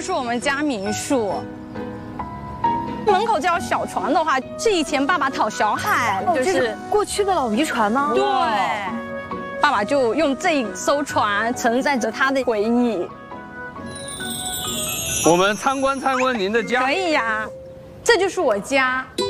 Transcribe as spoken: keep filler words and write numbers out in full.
就是我们家民宿。门口这条小船的话，是以前爸爸讨小海， 哦，这就是是过去的老渔船吗？ 对，爸爸就用这一艘船承载着他的回忆。 我们参观参观您的家。 可以呀，这就是我家。